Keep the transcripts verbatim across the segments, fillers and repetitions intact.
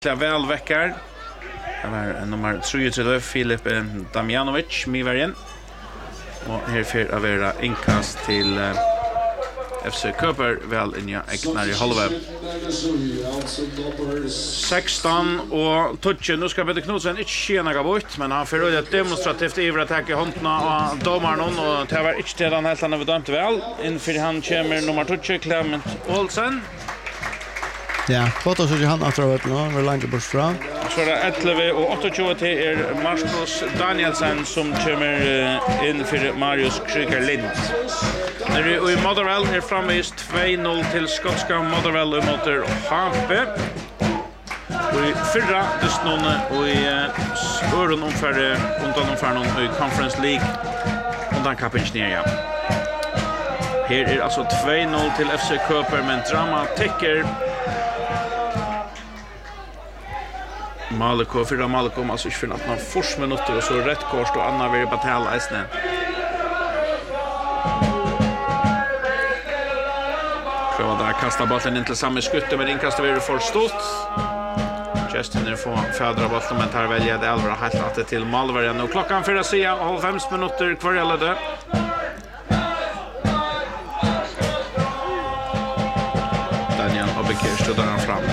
Väl veckar. Det var nummer trettiotre Filip Damjanovic Miverien. Och här för att vara inkast till uh, F C Köper väl in jag ägnar i halva. sexton och touchen nu ska Peter Knudsen inte tjäna bort men han får ett demonstrativt iverattack i händerna av domaren och det var inte till den helt han har dömt väl inför han kommer nummer tjugo Clement Olsen. Ja, foto så han att dra ut nu, var långt bort fram. Så det är elva och tjugoåtta till är Marcus Danielsen som kommer in för Marius Kryger Lind. När det i Motherwell är framvist två noll till skotska Motherwell mot Hampe. Och i förra dystnon och i öron omfärde undan omfärden i Conference League undan kapinjnäria. Här är alltså två noll till F C Köper men drama täcker Maliko för Maliko alltså inte för att man fors minuter och så rätt kort och Anna vill betala isne. Pröva där kasta bollen in till samma skytte men inkastar vi för stort. Justin är får fädra bollen men tar välja det Alvara helt att till Malvarien och klockan för att se fem minuter kvar eller det. Daniel Obekir står där fram.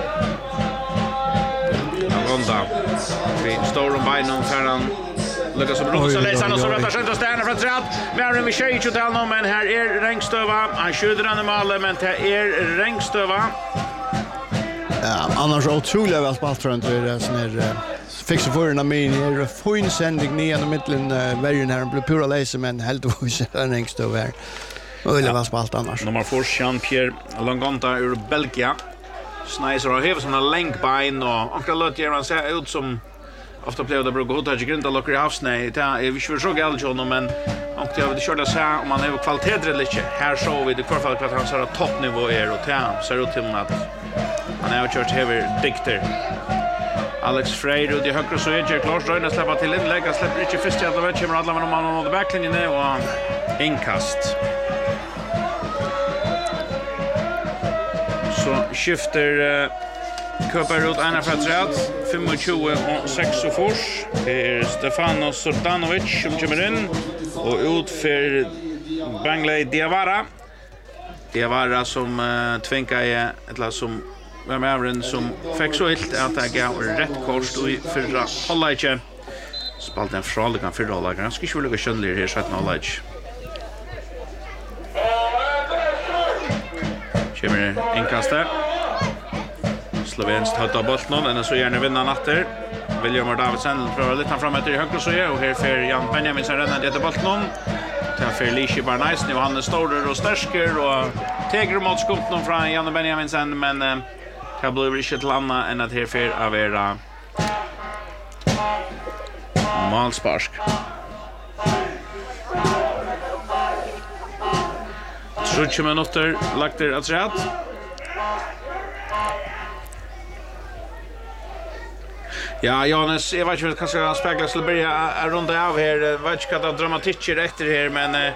Ronda. Vi står om benen för han Lucas som Ronda så läser han och så rättar sig inte stanna för träd. Vi har en Michel Chotel nu men här är Rengstöva. Han skjuter den i mål men det är Rengstöva. Ja, annars otroligt väl spalt tror jag det är sån här fixa för en min är fin sändning ner i mitten varje när blir pura läser men helt och Rengstöva här. Öle väl spalt annars. Nummer fyra Jean-Pierre Longonta ur Belgia. Snicer har hävt som en länkbein och akkurat låt ger han se ut som ofta blev det brukar hota grunda locker i havsnä. Det är vi skulle så galt ju men och det har det körde så om man har kvalitet eller inte. Här så vi det kvarfall att han så toppnivå är och ta ser ut till att han är kört heavy dikter. Alex Frey och det högre så är det klart att släppa till inlägg och släpper inte först att det kommer alla med om man på backlinjen och inkast. Så skifter uh, Köper ut ena för träd tjugofem och sex och fors. Det är Stefano Sordanovic som kommer in och ut för Bangley Diawara. Diawara som uh, tvinkar i ett som var med över som fick så helt att det gav rätt kort och i förra halvlek. Spalt en fraligan förra halvlek. Jag ska inte vilja skönligare här så att halvlek. Kommer inkastet. Slovenskt hötta bollen och så gärna vinna natter. William Davidsen prövar lite fram efter i höger så är och här för Jan Benjamin som redan det bollen. Det är för Lishi Barnais nu han är stor och starkare och teger mot skottet från Jan Benjamin sen men det blir inte till annat än att här för av era målspark. tjugo minuter lagt det att rätt. Ja, Jonas, jag vet inte kanske han speglar skulle börja runda av här. Jag vet inte vad dramatik är efter här men eh,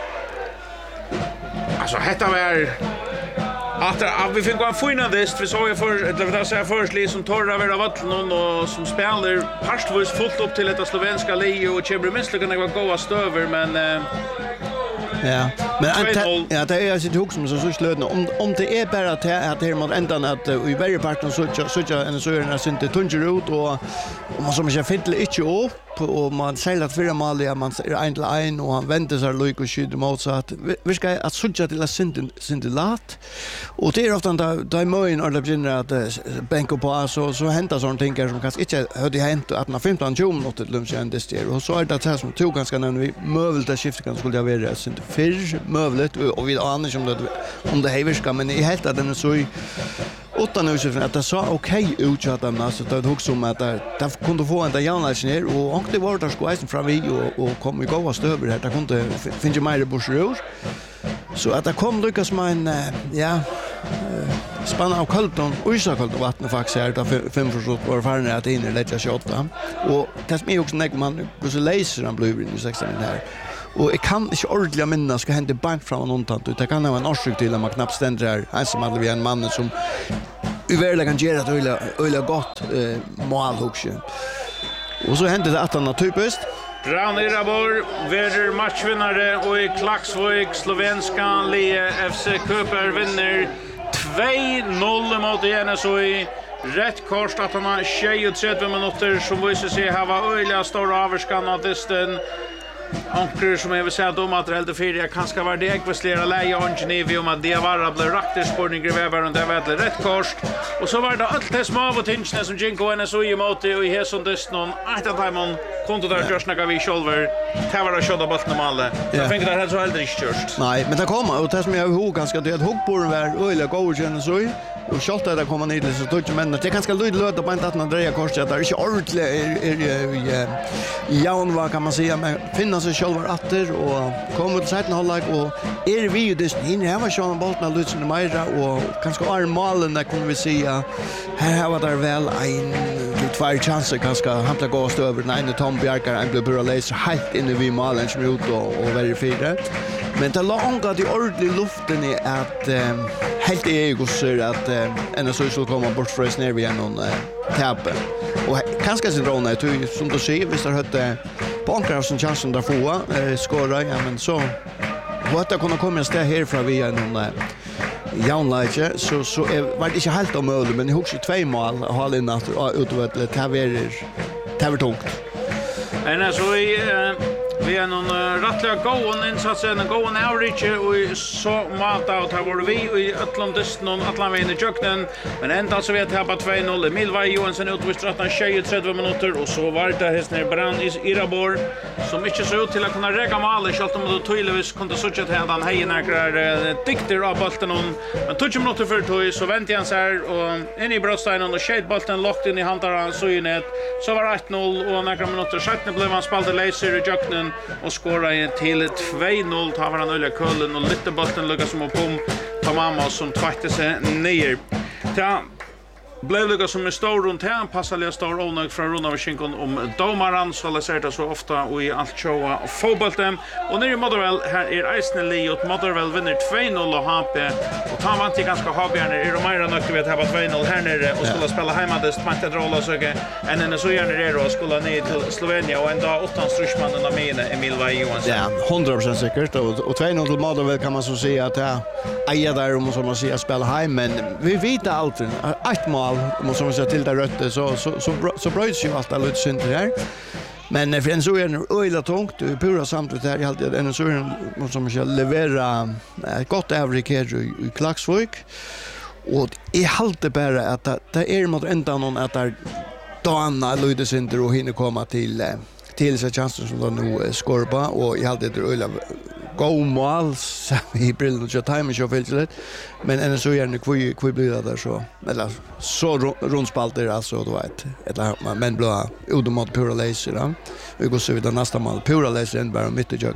alltså detta var att, att vi fick en finalist vi såg för det vill säga först som torra vara vatten och som spelar partvis fullt upp till ett svenska lig och Chebry misslyckas gå goda stöver men eh, ja, men att ja, det är sitt hus som så så slödna om om det är bara att att det mot ändan att i varje parten så så en så är det inte tunger ut och om man som inte finner inte upp och man säger att fyra mål är man är en till en och han vänder sig lugnt och skjuter mot så att vi ska att söka till att synte synte lat och det är ofta då då är möjligt att det börjar att bänka på så så händer sånt ting som kanske inte hade hänt att man femton tjugo minuter lunch än det styr och så är det så som tog ganska när vi möbelt skiftet kan skulle jag vara synte för möblet och vi anar som det om det häverska men i helt att den så åtta nu så att det så okej ut att den så det också som att det kunde få en där Janus ner och och det var där skåisen fram vi och och kom i gåva stöver här det kunde finns ju mer bursrör så att det kom lyckas man ja spanna av kalton och isa kallt vatten faktiskt här där fem procent var farna att in i lätta shotta och det som är också när man går så läser han blir i sexton här. Och jag kan inte ordentligt minnas ska hända bank från någon tant. Det kan vara en orsök till att man knappt ständer här. Han som hade vi en man som vi verkligen kan göra ett öliga, öliga gott eh, mål också. Och så hände det att han typiskt. Braun Irabor verder matchvinnare och i Klaksvik slovenska Lie F C Köper vinner två noll mot N S O I. Rätt kort att han har tjugotre minuter som visar sig ha öliga stora avskan av disten. Anker som jag vill säga dom att det helt fyra kanske var det ekvislera läge och Geneva om att det var blev rakt spårning grever och det var det rätt kort och så var det allt det små och tinchne som Jinko N S O I mot och i Heson Dyston att att man kunde där just några vi shoulder ta vara shot på normala. Jag tänker det här så helt inte just. Nej, men det kommer och det som jag ihåg ganska det att huggborren var öliga god N S O I. Och skalt där kommer ner så touch men det är ganska lite löt på inte att man dreja kors att det är inte ordentligt är är jaun vad kan man säga men finna sig själva åter och kommer till sidan halvlek och är vi ju det in här var Sean Bolton Lutsen och Myra och kanske armalen där kommer vi se här var där väl en till två chanser kanske hamna gå stå över den Tom Bjarkar en blir bra läsa helt in i vi malen som ut och och verifiera. Men det långa det ordentligt luften är att um, helt ego så att uh, N S O skulle komma bort från snär vi någon uh, tappe. Och kanske sin roll är som du ser visst har hött på ankar som chansen där få uh, skora ja men så vad det kunna komma stå här från vi någon uh, Jaunleitje, så så är var det inte helt omöjligt men hur två mål har in att utöver det taverer tavertungt. N S O I vi är någon rättliga gåen insats en gåen average och så mata och tar vi i Atlantis någon Atlantin i Jöknen men ända så vet jag på två noll Milvaj Johansson utvisar att han tjugotre minuter och så var det hästner Braun Irabor som inte så ut till att kunna räcka mål så att de då tydligvis kunde söka till att han hejer några dikter av bollen men tjugo minuter för tog så väntade han så här och in i brottsteinen och skjut bollen lockt in i handen så i nät så var ett noll och några minuter senare blev han spaltade laser i Jöknen och skora till två noll tar han öliga kullen och lite bollen lukas som upp om Tamama som tvätte sig ner. Ja, blev det som en stor runt här passade jag stor onög från Rona Washington om domaran så läser det så ofta och i allt showa och fotbollen och nere i Motherwell här är Eisner Lee och Motherwell vinner två noll och H P och tar man till ganska Habjärn är de mer nöjda vet här på två noll här nere och skulle spela hemma det smäckte rolla så att en en så gärna det och skulle ner till Slovenien och ända åttan strusmannen av mina Emil Vajohansson. Ja, hundra procent säkert och och två noll till Motherwell kan man så säga att ja, är där om som man säger spela hem men vi vet allt ett mål måste man säga till där rötte så så så så bröts ju allt lite synd där. Men för en så är det öliga tungt och pura samtidigt där i allt en så måste man säga leverera ett gott average här i Klaksvik. Och i halta bara att det är mot ända någon att där Dana Lude Center och hinner komma till till så chansen som då nu skorpa och i allt det öliga go måls i brillen och time show fältet men en så gärna kvi kvi blir där så eller så rundspalter alltså då vet eller men blå utomot pura laser då vi går så vidare nästa mål pura laser än bara mitt i jag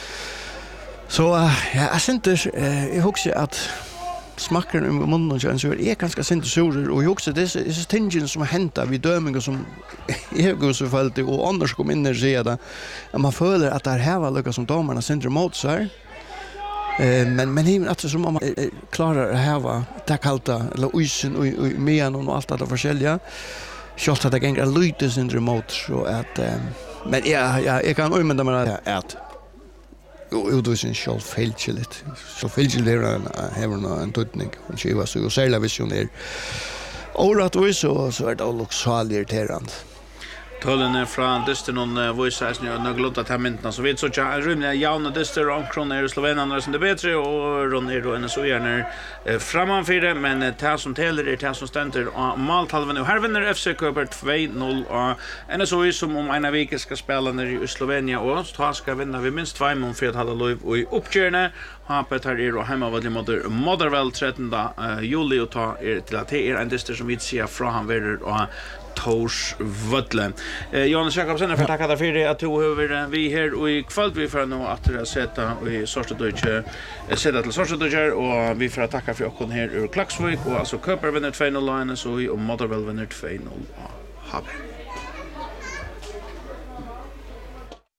så ja jag syns jag hoppas att smackar i munnen och så är ganska sent sur och också det är så tingen som händer vid dömningar som är går så fallt och annars kommer in och säger det man följer att det här var lucka som domarna sänder mot så här eh men men himla att som man klarar det här var det kalta eller isen och med och allt det förskälja schalt att det gänga lite sänder mot så att men ja ja jag kan ömma det att och det är så felchiligt. Så felchiligt är det en tutning. Och det var så särskilt visionär. Och att vi så så är det också så irriterande. Töllen från Dysternon voices nu och glömde att hämta så vet så att jag rymliga Jan och Dyster och kroner i Slovenien som det bättre och Ronny då en så gärna framför det men det som täller är det som ständer och Maltalven och här vinner F C Köper två noll och en så som om en vecka ska spela ner i Slovenien och så ska vinna vi minst två mål för att hålla lov och i uppgörande har Peter är och hemma vad mot Motherwell trettonde juli och ta är till att det är en Dyster som vi ser från han vidare och Tors Vötlen. Eh, Jonas Jakobsen för tacka för det att du över vi här och i kväll vi för nu att det sätta i sorts Deutsche sätta till sorts Deutsche och vi för tacka för att här ur Klaksvik och alltså Köper vinner två noll så och Motherwell vinner två noll. Ha det.